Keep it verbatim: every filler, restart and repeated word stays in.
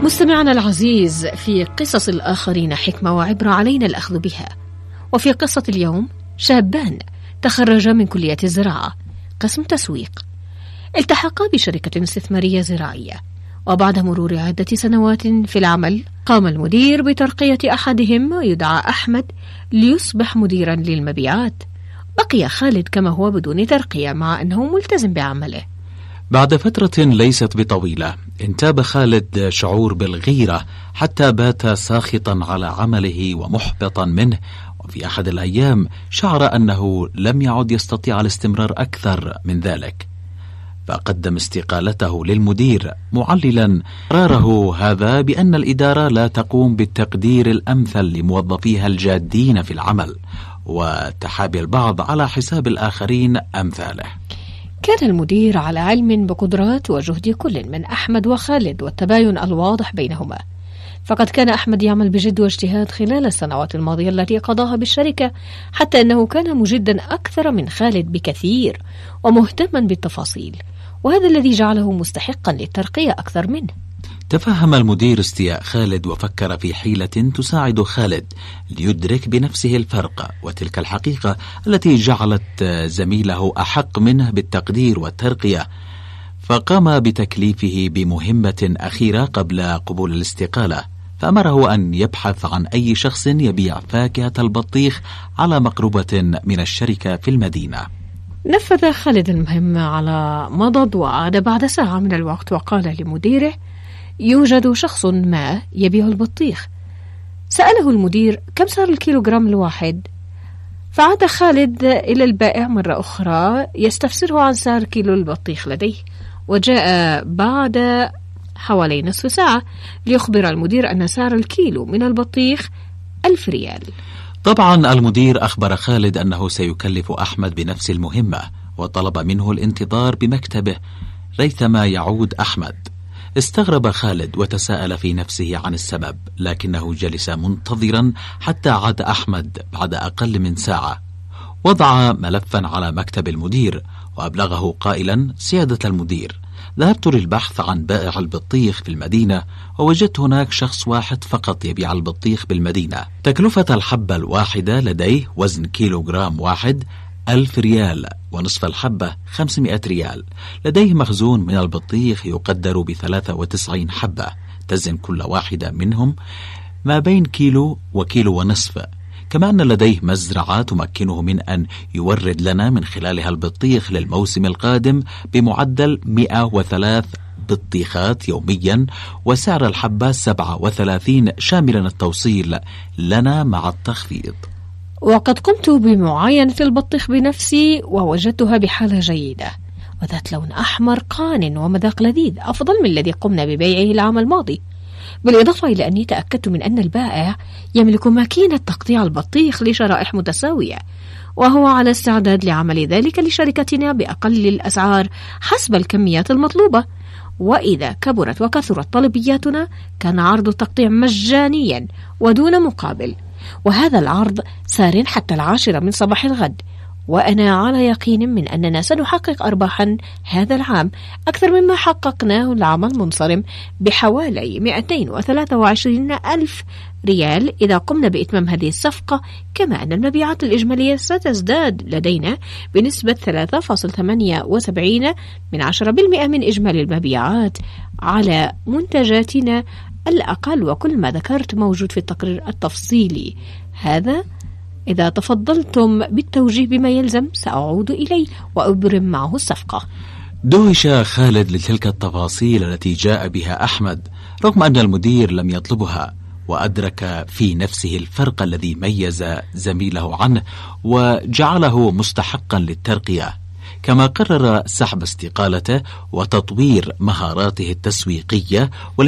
مستمعنا العزيز، في قصص الآخرين حكمة وعبرة علينا الأخذ بها. وفي قصة اليوم شابان تخرجا من كلية الزراعة قسم تسويق، التحقا بشركة استثمارية زراعية، وبعد مرور عدة سنوات في العمل قام المدير بترقية أحدهم يدعى أحمد ليصبح مديرا للمبيعات. بقي خالد كما هو بدون ترقية مع أنه ملتزم بعمله. بعد فترة ليست بطويلة انتاب خالد شعور بالغيرة حتى بات ساخطا على عمله ومحبطا منه، وفي أحد الأيام شعر أنه لم يعد يستطيع الاستمرار أكثر من ذلك، فقدم استقالته للمدير معللا قراره هذا بأن الإدارة لا تقوم بالتقدير الأمثل لموظفيها الجادين في العمل، وتحابي البعض على حساب الآخرين أمثاله. كان المدير على علم بقدرات وجهد كل من أحمد وخالد والتباين الواضح بينهما، فقد كان أحمد يعمل بجد واجتهاد خلال السنوات الماضية التي قضاها بالشركة، حتى أنه كان مجدا أكثر من خالد بكثير ومهتما بالتفاصيل، وهذا الذي جعله مستحقا للترقية أكثر منه. تفهم المدير استياء خالد وفكر في حيلة تساعد خالد ليدرك بنفسه الفرق وتلك الحقيقة التي جعلت زميله أحق منه بالتقدير والترقية، فقام بتكليفه بمهمة أخيرة قبل قبول الاستقالة، فأمره أن يبحث عن أي شخص يبيع فاكهة البطيخ على مقربة من الشركة في المدينة. نفذ خالد المهمة على مضض، وعاد بعد ساعة من الوقت وقال لمديره: يوجد شخص ما يبيع البطيخ. سأله المدير: كم صار الكيلوغرام الواحد؟ فعاد خالد إلى البائع مرة أخرى يستفسره عن سعر كيلو البطيخ لديه، وجاء بعد حوالي نصف ساعة ليخبر المدير أن سعر الكيلو من البطيخ ألف ريال. طبعا المدير أخبر خالد أنه سيكلف أحمد بنفس المهمة، وطلب منه الانتظار بمكتبه ريثما يعود أحمد. استغرب خالد وتساءل في نفسه عن السبب، لكنه جلس منتظرا حتى عاد أحمد بعد أقل من ساعة. وضع ملفا على مكتب المدير وأبلغه قائلا: سيادة المدير، ذهبت للبحث عن بائع البطيخ في المدينة، ووجدت هناك شخص واحد فقط يبيع البطيخ بالمدينة. تكلفة الحبة الواحدة لديه وزن كيلوغرام واحد ألف ريال، ونصف الحبة خمسمائة ريال. لديه مخزون من البطيخ يقدر بثلاثة وتسعين حبة، تزن كل واحدة منهم ما بين كيلو وكيلو ونصف. كما أن لديه مزرعة تمكنه من أن يورد لنا من خلالها البطيخ للموسم القادم بمعدل مئة وثلاث بطيخات يوميا، وسعر الحبة سبعة وثلاثين شاملا التوصيل لنا مع التخفيض. وقد قمت بمعاينة البطيخ بنفسي ووجدتها بحالة جيدة، وذات لون أحمر قان ومذاق لذيذ، أفضل من الذي قمنا ببيعه العام الماضي، بالإضافة إلى أني تأكدت من أن البائع يملك ماكينة تقطيع البطيخ لشرائح متساوية، وهو على استعداد لعمل ذلك لشركتنا بأقل الأسعار حسب الكميات المطلوبة. وإذا كبرت وكثرت طلبياتنا كان عرض التقطيع مجانيا ودون مقابل، وهذا العرض سار حتى العاشرة من صباح الغد، وأنا على يقين من أننا سنحقق أرباحا هذا العام أكثر مما حققناه العام المنصرم بحوالي مئتين وثلاثة وعشرين ألف ريال إذا قمنا بإتمام هذه الصفقة. كما أن المبيعات الإجمالية ستزداد لدينا بنسبة ثلاثة فاصلة ثمانية وسبعين من عشرة بالمئة من إجمالي المبيعات على منتجاتنا الأقل، وكل ما ذكرت موجود في التقرير التفصيلي. هذا إذا تفضلتم بالتوجيه بما يلزم سأعود إليه وأبرم معه الصفقة. دهش خالد لتلك التفاصيل التي جاء بها أحمد رغم أن المدير لم يطلبها، وأدرك في نفسه الفرق الذي ميز زميله عنه وجعله مستحقا للترقية، كما قرر سحب استقالته وتطوير مهاراته التسويقية